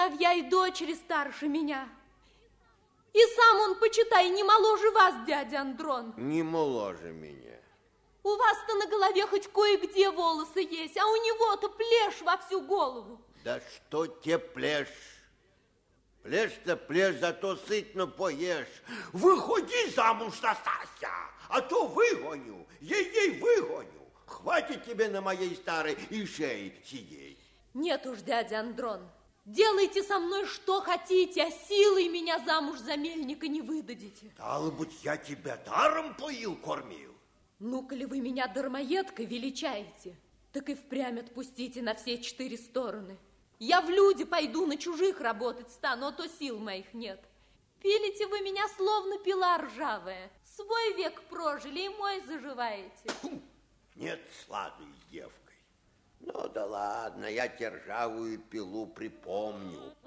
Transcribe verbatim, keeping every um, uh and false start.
сыновья и дочери старше меня. И сам он, почитай, не моложе вас, дядя Андрон. Не моложе меня. У вас-то на голове хоть кое-где волосы есть, а у него-то плешь во всю голову. Да что те плешь? Плешь-то плешь, зато сытно поешь. Выходи замуж, Настасья, а то выгоню, ей-ей выгоню. Хватит тебе на моей старой и шее сидеть. Нет уж, дядя Андрон, делайте со мной что хотите, а силой меня замуж за мельника не выдадите. Стало быть, я тебя даром поил, кормил. Ну, коли вы меня дармоедкой величаете, так и впрямь отпустите на все четыре стороны. Я в люди пойду, на чужих работать стану, а то сил моих нет. Пилите вы меня, словно пила ржавая. Свой век прожили и мой заживаете. Фу, нет слады с девкой. Ну да ладно, я тебе ржавую пилу припомню.